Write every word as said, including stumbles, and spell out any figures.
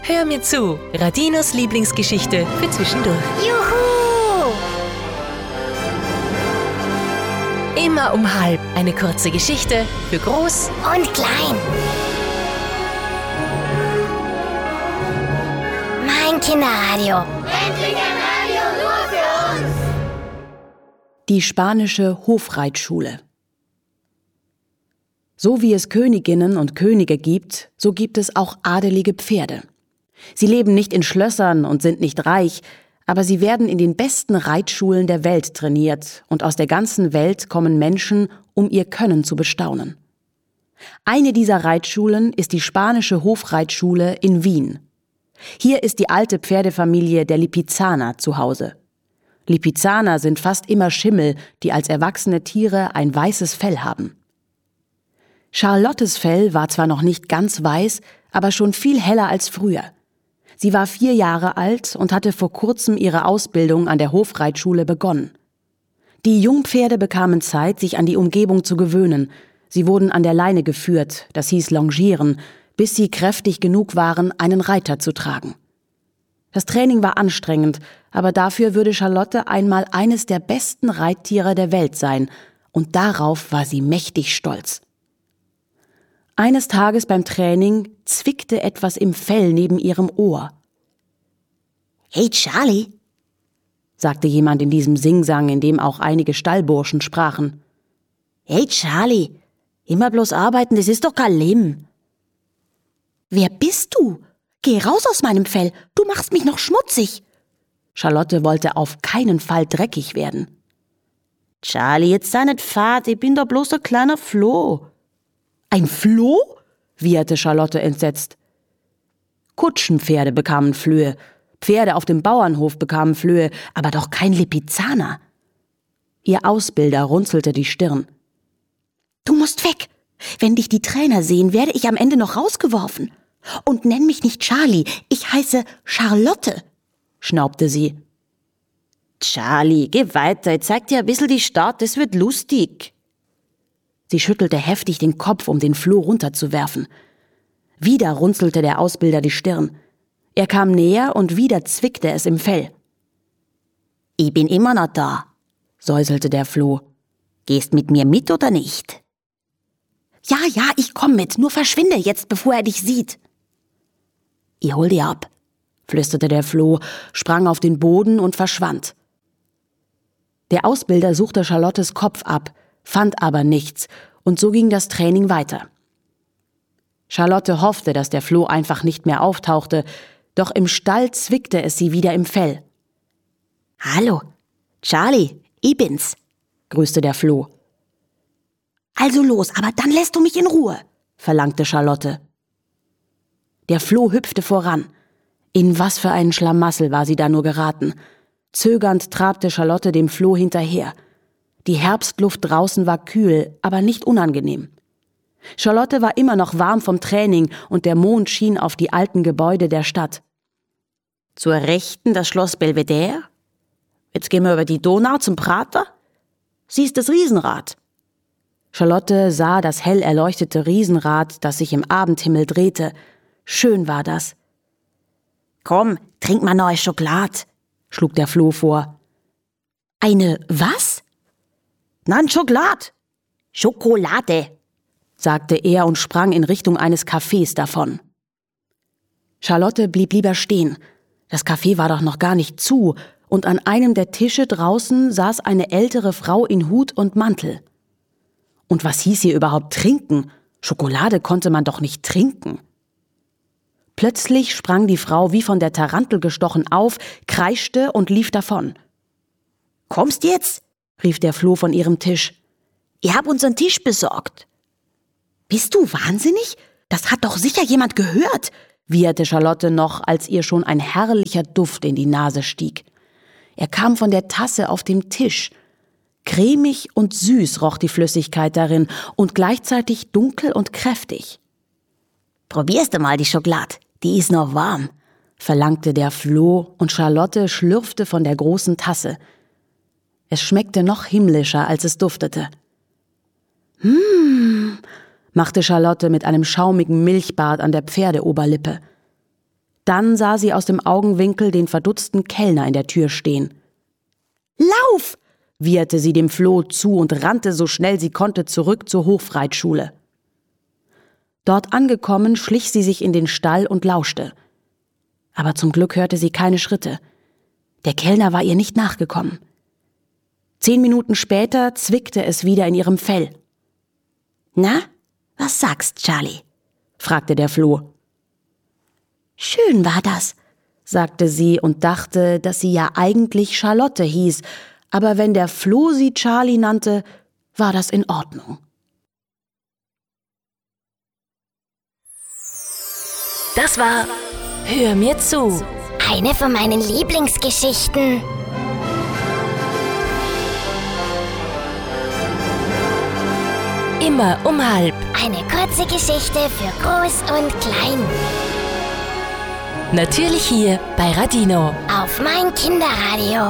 Hör mir zu, Radinos Lieblingsgeschichte für zwischendurch. Juhu! Immer um halb eine kurze Geschichte für groß Und klein. Mein Kinderradio. Endlich ein Radio nur für uns! Die spanische Hofreitschule. So wie es Königinnen und Könige gibt, so gibt es auch adelige Pferde. Sie leben nicht in Schlössern und sind nicht reich, aber sie werden in den besten Reitschulen der Welt trainiert und aus der ganzen Welt kommen Menschen, um ihr Können zu bestaunen. Eine dieser Reitschulen ist die spanische Hofreitschule in Wien. Hier ist die alte Pferdefamilie der Lipizzaner zu Hause. Lipizzaner sind fast immer Schimmel, die als erwachsene Tiere ein weißes Fell haben. Charlottes Fell war zwar noch nicht ganz weiß, aber schon viel heller als früher. Sie war vier Jahre alt und hatte vor kurzem ihre Ausbildung an der Hofreitschule begonnen. Die Jungpferde bekamen Zeit, sich an die Umgebung zu gewöhnen. Sie wurden an der Leine geführt, das hieß longieren, bis sie kräftig genug waren, einen Reiter zu tragen. Das Training war anstrengend, aber dafür würde Charlotte einmal eines der besten Reittiere der Welt sein, und darauf war sie mächtig stolz. Eines Tages beim Training zwickte etwas im Fell neben ihrem Ohr. Hey Charlie, sagte jemand in diesem Singsang, in dem auch einige Stallburschen sprachen. hey Charlie, immer bloß arbeiten, das ist doch kein Leben. Wer bist du? Geh raus aus meinem Fell, du machst mich noch schmutzig. Charlotte wollte auf keinen Fall dreckig werden. Charlie, jetzt sei nicht fad, ich bin doch bloß ein kleiner Floh. Ein Floh? Wieherte Charlotte entsetzt. Kutschenpferde bekamen Flöhe, Pferde auf dem Bauernhof bekamen Flöhe, aber doch kein Lipizzaner. Ihr Ausbilder runzelte die Stirn. Du musst weg. Wenn dich die Trainer sehen, werde ich am Ende noch rausgeworfen. Und nenn mich nicht Charlie, ich heiße Charlotte, schnaubte sie. Charlie, geh weiter, ich zeig dir ein bisschen die Stadt, das wird lustig. Sie schüttelte heftig den Kopf, um den Floh runterzuwerfen. Wieder runzelte der Ausbilder die Stirn. Er kam näher und wieder zwickte es im Fell. Ich bin immer noch da, säuselte der Floh. Gehst mit mir mit oder nicht? Ja, ja, ich komm mit, nur verschwinde jetzt, bevor er dich sieht. Ich hol dich ab, flüsterte der Floh, sprang auf den Boden und verschwand. Der Ausbilder suchte Charlottes Kopf ab, fand aber nichts, und so ging das Training weiter. Charlotte hoffte, dass der Floh einfach nicht mehr auftauchte, doch im Stall zwickte es sie wieder im Fell. Hallo, Charlie, ich bin's, grüßte der Floh. Also los, aber dann lässt du mich in Ruhe, verlangte Charlotte. Der Floh hüpfte voran. In was für einen Schlamassel war sie da nur geraten. Zögernd trabte Charlotte dem Floh hinterher. Die Herbstluft draußen war kühl, aber nicht unangenehm. Charlotte war immer noch warm vom Training und der Mond schien auf die alten Gebäude der Stadt. Zur Rechten das Schloss Belvedere. Jetzt gehen wir über die Donau zum Prater. Siehst das Riesenrad. Charlotte sah das hell erleuchtete Riesenrad, das sich im Abendhimmel drehte. Schön war das. Komm, trink mal neue Schokolade, schlug der Floh vor. Eine was? Nein, Schokolade. Schokolade, sagte er und sprang in Richtung eines Cafés davon. Charlotte blieb lieber stehen. Das Café war doch noch gar nicht zu, und an einem der Tische draußen saß eine ältere Frau in Hut und Mantel. Und was hieß hier überhaupt trinken? Schokolade konnte man doch nicht trinken. Plötzlich sprang die Frau wie von der Tarantel gestochen auf, kreischte und lief davon. Kommst jetzt? Rief der Floh von ihrem Tisch. Ich hab unseren Tisch besorgt. Bist du wahnsinnig? Das hat doch sicher jemand gehört, wieherte Charlotte noch, als ihr schon ein herrlicher Duft in die Nase stieg. Er kam von der Tasse auf dem Tisch. Cremig und süß roch die Flüssigkeit darin und gleichzeitig dunkel und kräftig. Probierst du mal die Schokolade, die ist noch warm, verlangte der Floh, und Charlotte schlürfte von der großen Tasse. Es schmeckte noch himmlischer, als es duftete. Hm, machte Charlotte mit einem schaumigen Milchbart an der Pferdeoberlippe. Dann sah sie aus dem Augenwinkel den verdutzten Kellner in der Tür stehen. Lauf! Wieherte sie dem Floh zu und rannte so schnell sie konnte zurück zur Hofreitschule. Dort angekommen, schlich sie sich in den Stall und lauschte. Aber zum Glück hörte sie keine Schritte. Der Kellner war ihr nicht nachgekommen. Zehn Minuten später zwickte es wieder in ihrem Fell. »Na, was sagst, Charlie?« fragte der Floh. »Schön war das«, sagte sie und dachte, dass sie ja eigentlich Charlotte hieß, aber wenn der Floh sie Charlie nannte, war das in Ordnung. Das war Hör mir zu. Eine von meinen Lieblingsgeschichten. Immer um halb. Eine kurze Geschichte für Groß und Klein. Natürlich hier bei Radino. Auf mein Kinderradio.